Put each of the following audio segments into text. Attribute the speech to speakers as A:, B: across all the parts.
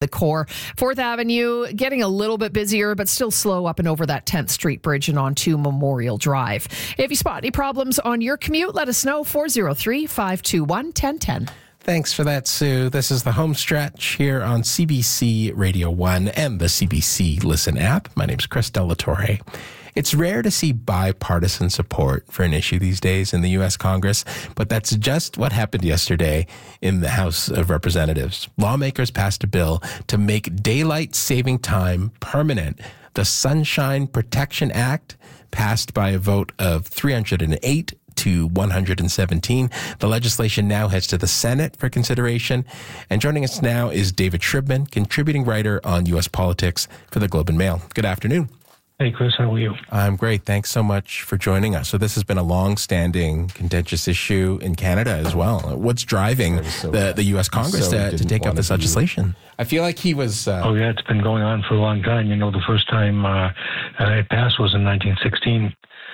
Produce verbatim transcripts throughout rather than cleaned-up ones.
A: the core. fourth Avenue getting a little bit busier, but still slow up and over that tenth Street Bridge and onto Memorial Drive. If you spot any problems on your commute, let us know. four oh three, five two one, one oh one oh.
B: Thanks for that, Sue. This is the home stretch here on C B C Radio one and the C B C Listen app. My name's Chris Delatorre. It's rare to see bipartisan support for an issue these days in the U S Congress, but that's just what happened yesterday in the House of Representatives. Lawmakers passed a bill to make daylight saving time permanent. The Sunshine Protection Act, passed by a vote of three hundred eight to one hundred seventeen. The legislation now heads to the Senate for consideration. And joining us now is David Shribman, contributing writer on U S politics for the Globe and Mail. Good afternoon.
C: Hey, Chris, how are you?
B: I'm great. Thanks so much for joining us. So this has been a long-standing contentious issue in Canada as well. What's driving so the, the U S Congress so to, to take up this legislation? I feel like he was... Uh,
C: oh, yeah, it's been going on for a long time. You know, the first time uh, uh, it passed was in nineteen sixteen.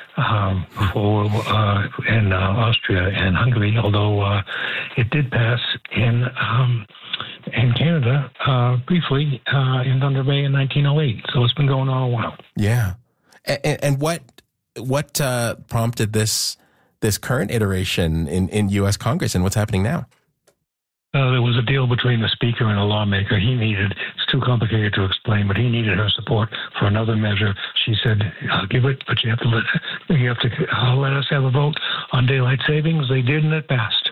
C: Um, before uh, in uh, Austria and Hungary, although uh, it did pass in um, in Canada uh, briefly uh, in Thunder Bay in nineteen oh eight. So it's been going on a while.
B: Yeah, and, and what what uh, prompted this this current iteration in, in U S Congress, and what's happening now?
C: Uh, there was a deal between the speaker and a lawmaker. He needed, it's too complicated to explain, but he needed her support for another measure. She said, I'll give it, but you have to let, you have to uh, let us have a vote on daylight savings. They did, and it passed.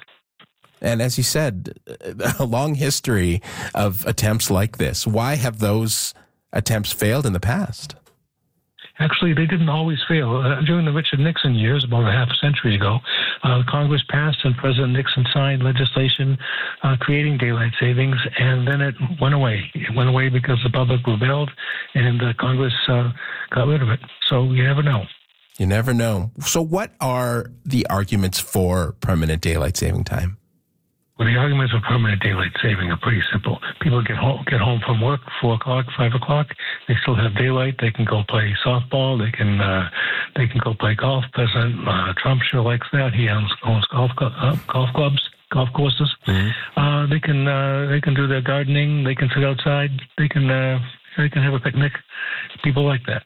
B: And as you said, a long history of attempts like this. Why have those attempts failed in the past?
C: Actually, they didn't always fail. Uh, during the Richard Nixon years, about a half a century ago, uh, Congress passed and President Nixon signed legislation uh, creating daylight savings, and then it went away. It went away because the public rebelled, and uh, Congress uh, got rid of it. So you never know.
B: You never know. So what are the arguments for permanent daylight saving time?
C: Well, the arguments for permanent daylight saving are pretty simple. People get home, get home from work, four o'clock, five o'clock. They still have daylight. They can go play softball. They can uh, they can go play golf. President uh, Trump sure likes that. He owns, owns golf uh, golf clubs, golf courses. Mm-hmm. Uh, they can uh, they can do their gardening. They can sit outside. They can uh, they can have a picnic. People like that.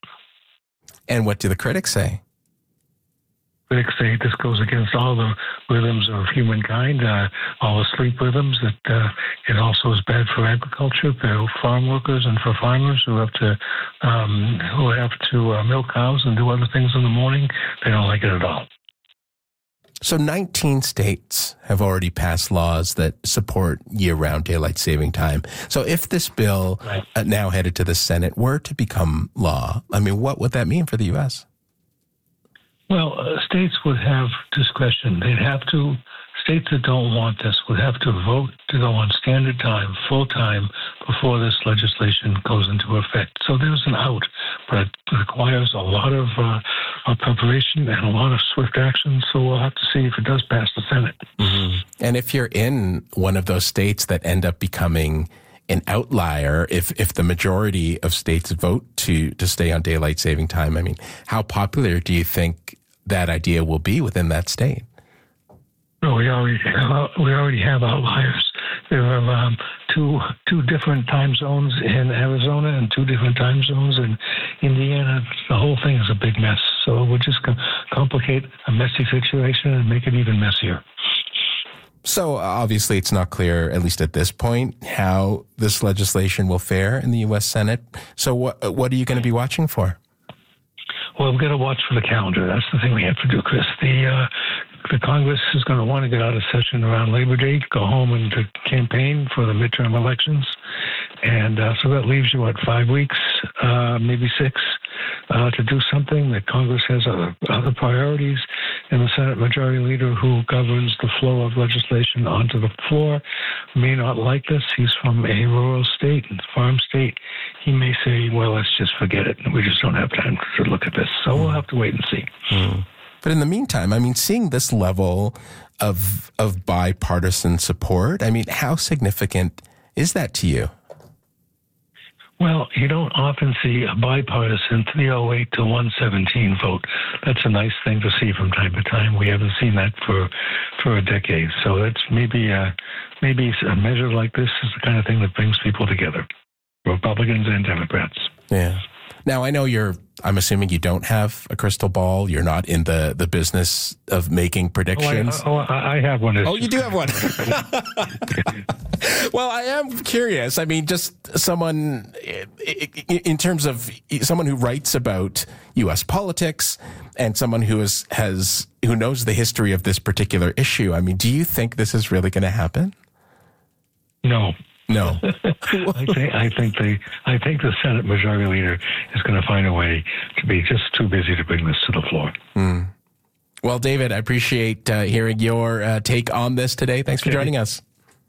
B: And what do the critics say?
C: Critics say this goes against all the rhythms of humankind, uh, all the sleep rhythms, that uh, it also is bad for agriculture, for farm workers and for farmers who have to um, who have to uh, milk cows and do other things in the morning. They don't like it at all.
B: So nineteen states have already passed laws that support year-round daylight saving time. So if this bill, right. uh, now headed to the Senate, were to become law, I mean, what would that mean for the U S?
C: Well, uh, states would have discretion. They'd have to, states that don't want this would have to vote to go on standard time, full time, before this legislation goes into effect. So there's an out, but it requires a lot of, uh, of preparation and a lot of swift action. So we'll have to see if it does pass the Senate.
B: Mm-hmm. And if you're in one of those states that end up becoming an outlier, if if the majority of states vote to to stay on daylight saving time, I mean, how popular do you think that idea will be within that state?
C: No, we already have, we already have outliers. There are um, two two different time zones in Arizona and two different time zones in Indiana. The whole thing is a big mess. So it would just co- complicate a messy situation and make it even messier.
B: So obviously it's not clear, at least at this point, how this legislation will fare in the U S Senate. So what what are you going to be watching for?
C: Well, we've got to watch for the calendar. That's the thing we have to do, Chris. The uh, the Congress is going to want to get out of session around Labor Day, go home and to campaign for the midterm elections. And uh, so that leaves you, what, five weeks, uh, maybe six, uh, to do something. That Congress has other, other priorities. And the Senate Majority Leader, who governs the flow of legislation onto the floor, may not like this. He's from a rural state, farm state. He may say, well, let's just forget it. We just don't have time to look at this. So we'll have to wait and see.
B: Mm. But in the meantime, I mean, seeing this level of of bipartisan support, I mean, how significant is that to you?
C: Well, you don't often see a bipartisan three oh eight to one seventeen vote. That's a nice thing to see from time to time. We haven't seen that for for a decade. So that's maybe a, maybe a measure like this is the kind of thing that brings people together. Republicans and Democrats.
B: Yeah. Now, I know you're, I'm assuming you don't have a crystal ball. You're not in the, the business of making predictions.
C: Oh, I, oh, I have one.
B: Oh, you do have one. Well, I am curious. I mean, just someone, in terms of someone who writes about U S politics and someone who is, has, who knows the history of this particular issue. I mean, do you think this is really going to happen?
C: No.
B: No.
C: I think I think the I think the Senate Majority Leader is going to find a way to be just too busy to bring this to the floor.
B: Mm. Well, David, I appreciate uh, hearing your uh, take on this today. Thanks for joining us.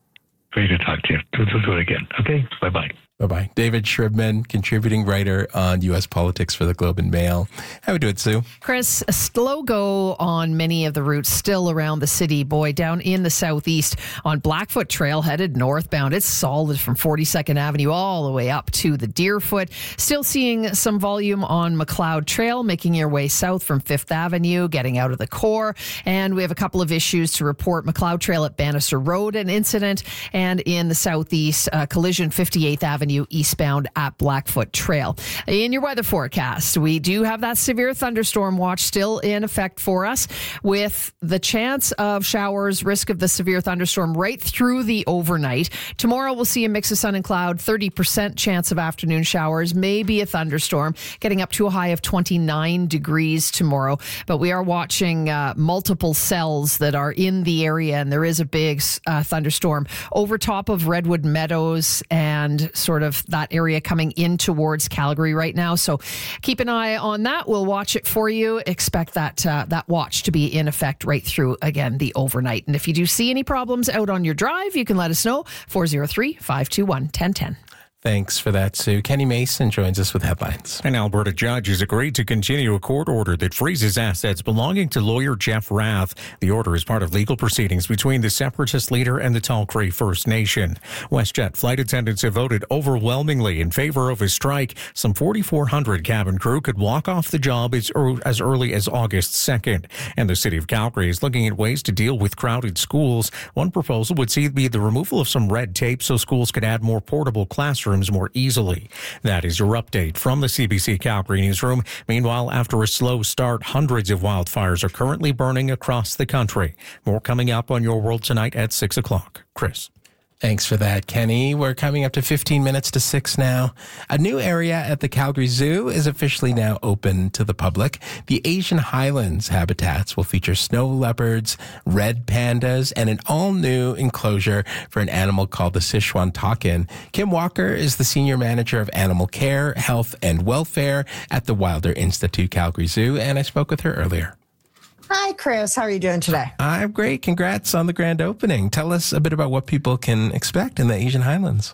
C: Great to talk to you. Do, do, do it again. Okay. Bye bye.
B: Bye-bye. David Shribman, contributing writer on U S politics for the Globe and Mail. How we doing, Sue?
A: Chris, a slow go on many of the routes still around the city. Boy, down in the southeast on Blackfoot Trail headed northbound. It's solid from forty-second Avenue all the way up to the Deerfoot. Still seeing some volume on McLeod Trail, making your way south from Fifth Avenue, getting out of the core. And we have a couple of issues to report. McLeod Trail at Bannister Road, an incident. And in the southeast, uh, collision fifty-eighth Avenue eastbound at Blackfoot Trail. In your weather forecast, we do have that severe thunderstorm watch still in effect for us, with the chance of showers, risk of the severe thunderstorm right through the overnight. Tomorrow we'll see a mix of sun and cloud, thirty percent chance of afternoon showers, maybe a thunderstorm, getting up to a high of twenty-nine degrees tomorrow. But we are watching uh, multiple cells that are in the area, and there is a big uh, thunderstorm over top of Redwood Meadows and sort of that area coming in towards Calgary right now. So keep an eye on that. We'll watch it for you. Expect that uh, that watch to be in effect right through, again, the overnight. And if you do see any problems out on your drive, you can let us know. four oh three, five two one, one oh one oh.
B: Thanks for that, Sue. Kenny Mason joins us with headlines.
D: An Alberta judge has agreed to continue a court order that freezes assets belonging to lawyer Jeff Rath. The order is part of legal proceedings between the Separatist leader and the Tall Cree First Nation. WestJet flight attendants have voted overwhelmingly in favor of a strike. Some forty-four hundred cabin crew could walk off the job as, as early as August second. And the city of Calgary is looking at ways to deal with crowded schools. One proposal would see be the removal of some red tape so schools could add more portable classrooms more easily. That is your update from the C B C Calgary newsroom. Meanwhile, after a slow start, hundreds of wildfires are currently burning across the country. More coming up on Your World Tonight at six o'clock. Chris.
B: Thanks for that, Kenny. We're coming up to fifteen minutes to six now. A new area at the Calgary Zoo is officially now open to the public. The Asian Highlands habitats will feature snow leopards, red pandas, and an all-new enclosure for an animal called the Sichuan takin. Kim Walker is the Senior Manager of Animal Care, Health, and Welfare at the Wilder Institute Calgary Zoo, and I spoke with her earlier.
E: Hi, Chris. How are you doing today?
B: I'm great. Congrats on the grand opening. Tell us a bit about what people can expect in the Asian Highlands.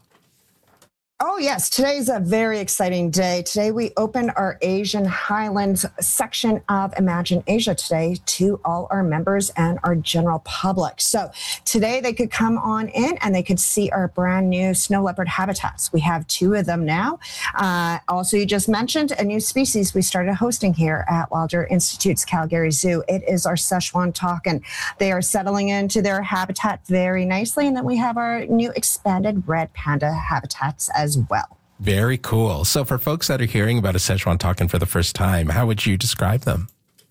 E: Oh, yes. Today's a very exciting day. Today, we opened our Asian Highlands section of Imagine Asia today to all our members and our general public. So today, they could come on in and they could see our brand new snow leopard habitats. We have two of them now. Uh, also, you just mentioned a new species we started hosting here at Wilder Institute's Calgary Zoo. It is our Sichuan takin. They are settling into their habitat very nicely. And then we have our new expanded red panda habitats as well.
B: Very cool. So for folks that are hearing about a Sichuan takin for the first time, how would you describe them?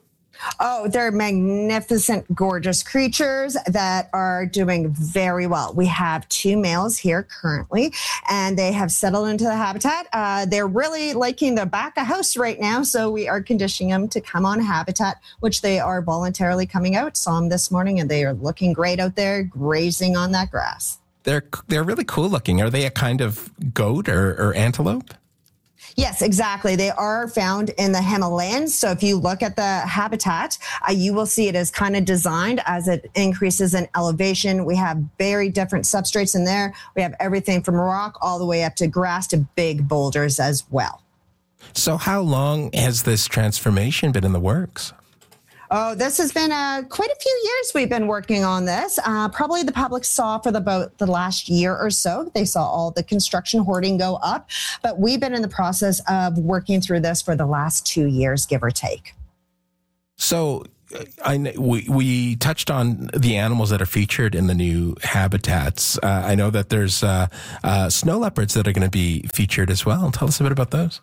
E: Oh, they're magnificent, gorgeous creatures that are doing very well. We have two males here currently, and they have settled into the habitat. Uh, they're really liking the back of house right now, so we are conditioning them to come on habitat, which they are voluntarily coming out. Saw them this morning, and they are looking great out there, grazing on that grass.
B: They're they're really cool looking. Are they a kind of goat or, or antelope?
E: Yes, exactly. They are found in the Himalayas. So if you look at the habitat, uh, you will see it is kind of designed as it increases in elevation. We have very different substrates in there. We have everything from rock all the way up to grass to big boulders as well.
B: So how long has this transformation been in the works?
E: Oh, this has been uh, quite a few years we've been working on this. Uh, probably the public saw for the, about the last year or so. They saw all the construction hoarding go up. But we've been in the process of working through this for the last two years, give or take.
B: So I we we touched on the animals that are featured in the new habitats. Uh, I know that there's uh, uh, snow leopards that are going to be featured as well. Tell us a bit about those.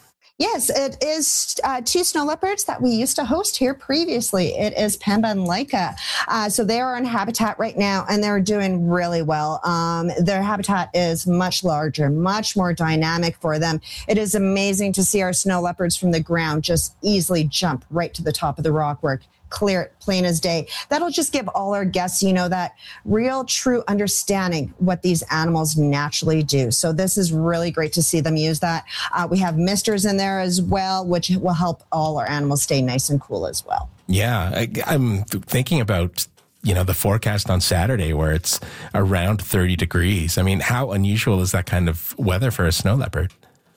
E: Yes, it is uh, two snow leopards that we used to host here previously. It is Pemba and Laika. Uh, so they are in habitat right now, and they're doing really well. Um, their habitat is much larger, much more dynamic for them. It is amazing to see our snow leopards from the ground just easily jump right to the top of the rockwork. Clear it, plain as day. That'll just give all our guests, you know, that real, true understanding what these animals naturally do. So this is really great to see them use that. Uh, we have misters in there as well, which will help all our animals stay nice and cool as well.
B: Yeah, I, I'm thinking about, you know, the forecast on Saturday where it's around thirty degrees. I mean, how unusual is that kind of weather for a snow leopard?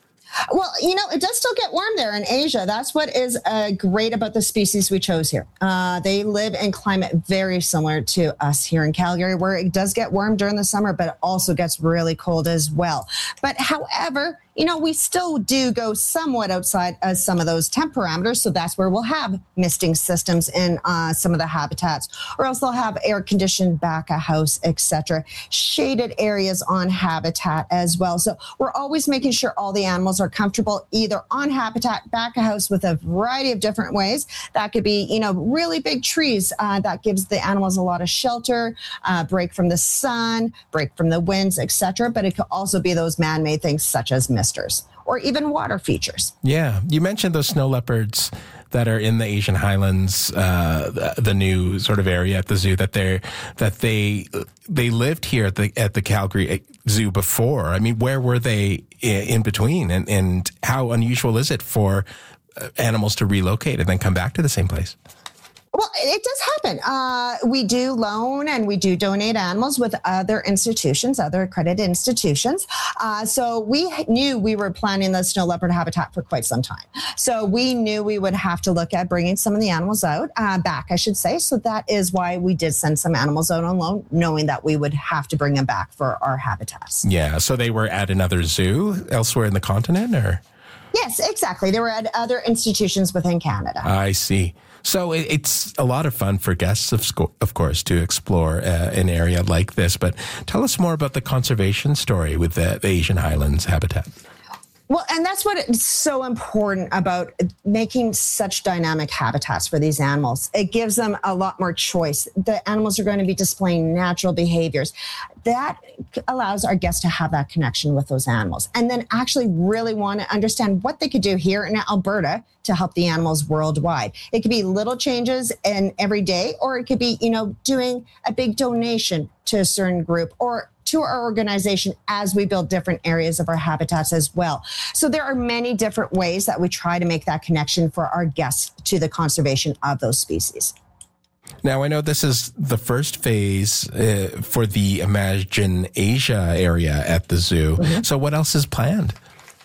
E: Well, you know, it does still get warm there in Asia. That's what is uh, great about the species we chose here. Uh, they live in climate very similar to us here in Calgary, where it does get warm during the summer, but it also gets really cold as well. But however, you know, we still do go somewhat outside of some of those temp parameters. So that's where we'll have misting systems in uh, some of the habitats, or else they'll have air conditioned back a house, et cetera, shaded areas on habitat as well. So we're always making sure all the animals are comfortable either on habitat, back a house with a variety of different ways. That could be, you know, really big trees uh, that gives the animals a lot of shelter, uh, break from the sun, break from the winds, et cetera. But it could also be those man-made things such as misters or even water features.
B: Yeah. You mentioned those snow leopards that are in the Asian Highlands, uh, the, the new sort of area at the zoo that they're, that they, they lived here at the, at the Calgary Zoo before. I mean, where were they in between, and, and how unusual is it for animals to relocate and then come back to the same place?
E: Well, it does happen. Uh, we do loan and we do donate animals with other institutions, other accredited institutions. Uh, so we knew we were planning the snow leopard habitat for quite some time. So we knew we would have to look at bringing some of the animals out, uh, back, I should say. So that is why we did send some animals out on loan, knowing that we would have to bring them back for our habitats.
B: Yeah. So they were at another zoo elsewhere in the continent, or?
E: Yes, exactly. They were at other institutions within Canada.
B: I see. So it's a lot of fun for guests, of, sco- of course, to explore uh, an area like this. But tell us more about the conservation story with the, the Asian Highlands habitat.
E: Well, and that's what is so important about making such dynamic habitats for these animals. It gives them a lot more choice. The animals are going to be displaying natural behaviors. That allows our guests to have that connection with those animals and then actually really want to understand what they could do here in Alberta to help the animals worldwide. It could be little changes in every day, or it could be, you know, doing a big donation to a certain group or to our organization as we build different areas of our habitats as well. So there are many different ways that we try to make that connection for our guests to the conservation of those species.
B: Now, I know this is the first phase uh, for the Imagine Asia area at the zoo. Mm-hmm. So what else is planned?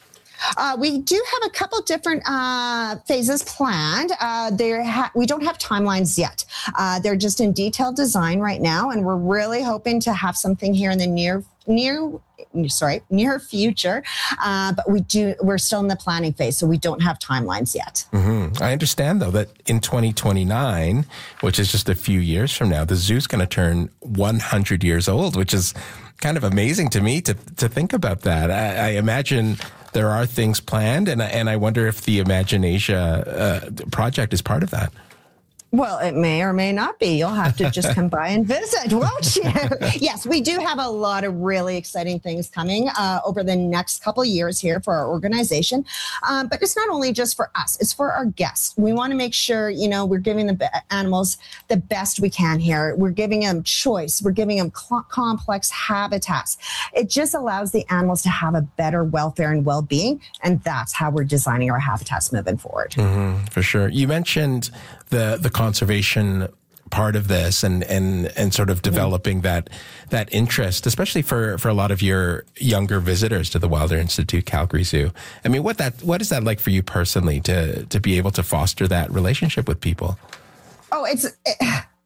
E: Uh, we do have a couple different uh, phases planned. Uh, there ha- we don't have timelines yet. Uh, they're just in detailed design right now, and we're really hoping to have something here in the near near sorry near future. Uh, but we do we're still in the planning phase, so we don't have timelines yet.
B: Mm-hmm. I understand, though, that in twenty twenty-nine, which is just a few years from now, the zoo's going to turn one hundred years old, which is kind of amazing to me to to think about that. I, I imagine there are things planned, and, and I wonder if the Imagine Asia uh, project is part of that.
E: Well, it may or may not be. You'll have to just come by and visit, won't you? Yes, we do have a lot of really exciting things coming uh, over the next couple of years here for our organization. Um, but it's not only just for us, it's for our guests. We want to make sure, you know, we're giving the be- animals the best we can here. We're giving them choice. We're giving them cl- complex habitats. It just allows the animals to have a better welfare and well-being. And that's how we're designing our habitats moving forward.
B: Mm-hmm, for sure. You mentioned the the conservation part of this and and and sort of developing that that interest, especially for for a lot of your younger visitors to the Wilder Institute Calgary Zoo. I mean, what that what is that like for you personally to to be able to foster that relationship with people?
E: Oh, it's it,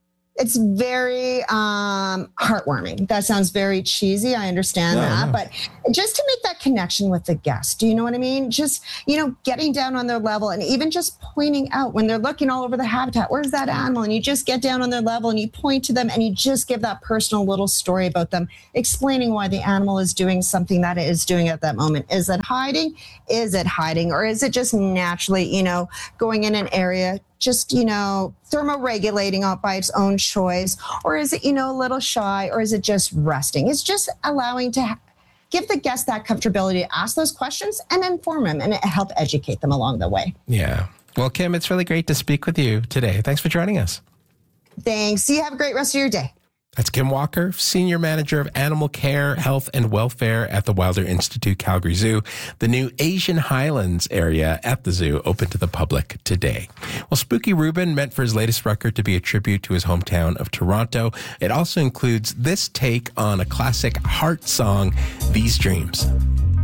E: it's very um, heartwarming. That sounds very cheesy. I understand
B: no,
E: that.
B: No.
E: But just to make that connection with the guest, do you know what I mean? Just, you know, getting down on their level and even just pointing out when they're looking all over the habitat, where's that animal? And you just get down on their level and you point to them and you just give that personal little story about them, explaining why the animal is doing something that it is doing at that moment. Is it hiding? Is it hiding? Or is it just naturally, you know, going in an area, just, you know, thermoregulating out by its own choice? Or is it, you know, a little shy? Or is it just resting? It's just allowing to ha- give the guest that comfortability to ask those questions and inform them and help educate them along the way.
B: Yeah. Well, Kim, it's really great to speak with you today. Thanks for joining us.
E: Thanks. You have a great rest of your day.
B: That's Kim Walker, Senior Manager of Animal Care, Health and Welfare at the Wilder Institute Calgary Zoo. The new Asian Highlands area at the zoo opened to the public today. Well, Spooky Rubin meant for his latest record to be a tribute to his hometown of Toronto. It also includes this take on a classic heart song, These Dreams.